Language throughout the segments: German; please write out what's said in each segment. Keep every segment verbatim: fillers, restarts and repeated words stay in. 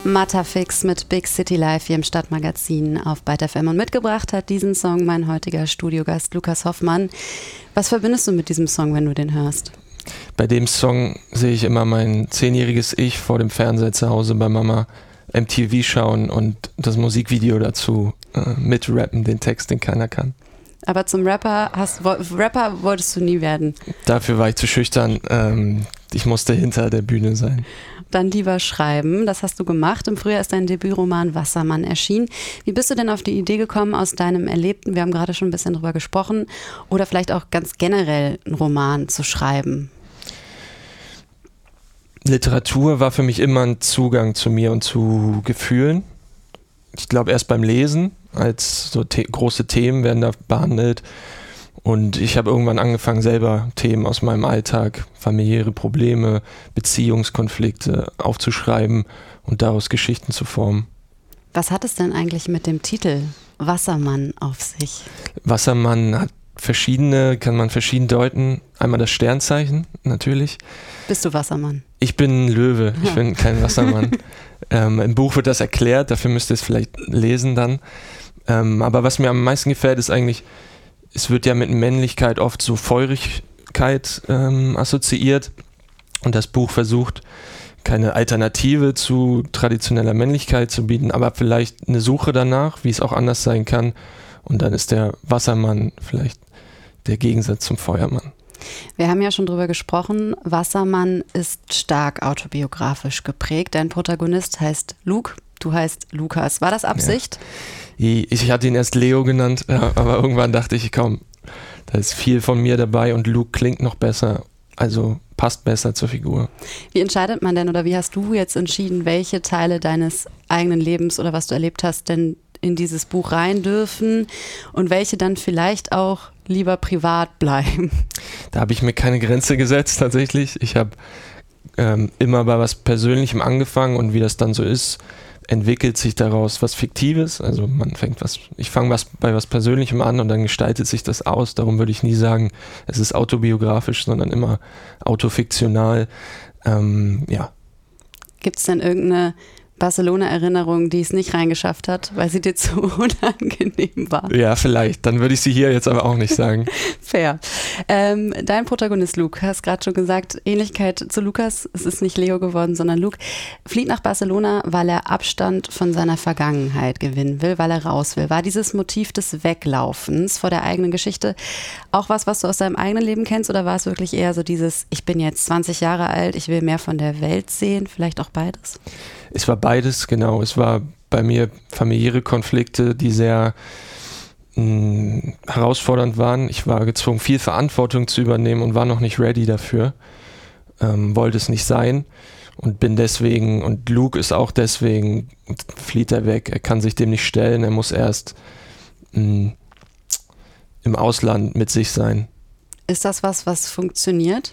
Matterfix mit Big City Life hier im Stadtmagazin auf Byte F M und mitgebracht hat diesen Song mein heutiger Studiogast Lukas Hoffmann. Was verbindest du mit diesem Song, wenn du den hörst? Bei dem Song sehe ich immer mein zehnjähriges Ich vor dem Fernseher zu Hause bei Mama M T V schauen und das Musikvideo dazu äh, mitrappen, den Text, den keiner kann. Aber zum Rapper, hast, Rapper wolltest du nie werden? Dafür war ich zu schüchtern. Ähm, ich musste hinter der Bühne sein. Dann lieber schreiben, das hast du gemacht. Im Frühjahr ist dein Debütroman Wassermann erschienen. Wie bist du denn auf die Idee gekommen aus deinem Erlebten, wir haben gerade schon ein bisschen drüber gesprochen, oder vielleicht auch ganz generell einen Roman zu schreiben? Literatur war für mich immer ein Zugang zu mir und zu Gefühlen. Ich glaube erst beim Lesen, als so the- große Themen werden da behandelt. Und ich habe irgendwann angefangen, selber Themen aus meinem Alltag, familiäre Probleme, Beziehungskonflikte aufzuschreiben und daraus Geschichten zu formen. Was hat es denn eigentlich mit dem Titel Wassermann auf sich? Wassermann hat verschiedene, kann man verschieden deuten. Einmal das Sternzeichen, natürlich. Bist du Wassermann? Ich bin Löwe, ich bin kein Wassermann. ähm, Im Buch wird das erklärt, dafür müsst ihr es vielleicht lesen dann. Ähm, aber was mir am meisten gefällt, ist eigentlich, es wird ja mit Männlichkeit oft so Feurigkeit ähm, assoziiert und das Buch versucht, keine Alternative zu traditioneller Männlichkeit zu bieten, aber vielleicht eine Suche danach, wie es auch anders sein kann. Und dann ist der Wassermann vielleicht der Gegensatz zum Feuermann. Wir haben ja schon drüber gesprochen, Wassermann ist stark autobiografisch geprägt. Dein Protagonist heißt Luke, du heißt Lukas. War das Absicht? Ja. Ich hatte ihn erst Leo genannt, ja, aber irgendwann dachte ich, komm, da ist viel von mir dabei und Luke klingt noch besser, also passt besser zur Figur. Wie entscheidet man denn oder wie hast du jetzt entschieden, welche Teile deines eigenen Lebens oder was du erlebt hast, denn in dieses Buch rein dürfen und welche dann vielleicht auch lieber privat bleiben? Da habe ich mir keine Grenze gesetzt tatsächlich. Ich habe ähm, immer bei was Persönlichem angefangen und wie das dann so ist, entwickelt sich daraus was Fiktives. Also man fängt was, ich fange was bei was Persönlichem an und dann gestaltet sich das aus. Darum würde ich nie sagen, es ist autobiografisch, sondern immer autofiktional. Ähm, ja. Gibt es denn irgendeine Barcelona-Erinnerung, die es nicht reingeschafft hat, weil sie dir zu unangenehm war? Ja, vielleicht. Dann würde ich sie hier jetzt aber auch nicht sagen. Fair. Ähm, dein Protagonist Luke, hast gerade schon gesagt, Ähnlichkeit zu Lukas, es ist nicht Leo geworden, sondern Luke, flieht nach Barcelona, weil er Abstand von seiner Vergangenheit gewinnen will, weil er raus will. War dieses Motiv des Weglaufens vor der eigenen Geschichte auch was, was du aus deinem eigenen Leben kennst, oder war es wirklich eher so dieses, ich bin jetzt zwanzig Jahre alt, ich will mehr von der Welt sehen, vielleicht auch beides? Es war beides, genau. Es war bei mir familiäre Konflikte, die sehr mh, herausfordernd waren. Ich war gezwungen, viel Verantwortung zu übernehmen und war noch nicht ready dafür. Ähm, wollte es nicht sein und bin deswegen, und Luke ist auch deswegen, flieht er weg. Er kann sich dem nicht stellen. Er muss erst mh, im Ausland mit sich sein. Ist das was, was funktioniert?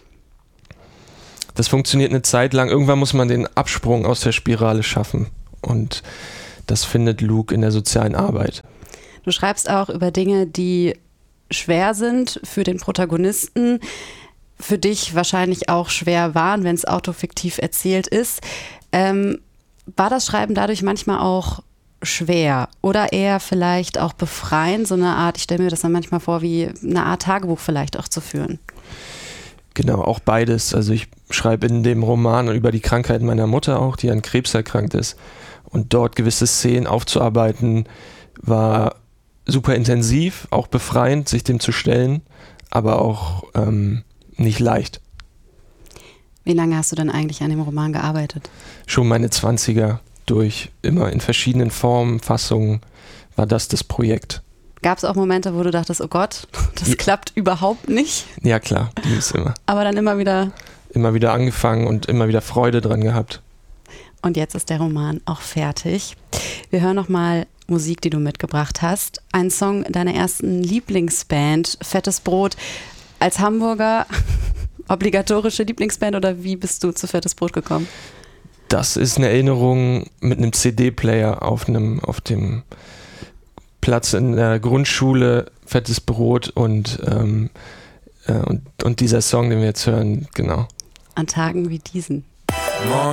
Das funktioniert eine Zeit lang. Irgendwann muss man den Absprung aus der Spirale schaffen. Und das findet Luke in der sozialen Arbeit. Du schreibst auch über Dinge, die schwer sind für den Protagonisten, für dich wahrscheinlich auch schwer waren, wenn es autofiktiv erzählt ist. Ähm, war das Schreiben dadurch manchmal auch schwer oder eher vielleicht auch befreiend, so eine Art, ich stelle mir das dann manchmal vor, wie eine Art Tagebuch vielleicht auch zu führen? Genau, auch beides. Also ich schreibe in dem Roman über die Krankheit meiner Mutter auch, die an Krebs erkrankt ist. Und dort gewisse Szenen aufzuarbeiten, war super intensiv, auch befreiend, sich dem zu stellen, aber auch ähm, nicht leicht. Wie lange hast du denn eigentlich an dem Roman gearbeitet? Schon meine zwanziger durch, immer in verschiedenen Formen, Fassungen war das das Projekt. Gab es auch Momente, wo du dachtest, oh Gott, das ja. klappt überhaupt nicht? Ja klar, die ist immer. Aber dann immer wieder... Immer wieder angefangen und immer wieder Freude dran gehabt. Und jetzt ist der Roman auch fertig. Wir hören nochmal Musik, die du mitgebracht hast. Ein Song deiner ersten Lieblingsband, Fettes Brot. Als Hamburger obligatorische Lieblingsband oder wie bist du zu Fettes Brot gekommen? Das ist eine Erinnerung mit einem C D-Player auf einem, auf dem Platz in der Grundschule, Fettes Brot und, ähm, äh, und, und dieser Song, den wir jetzt hören, genau. An Tagen wie diesen.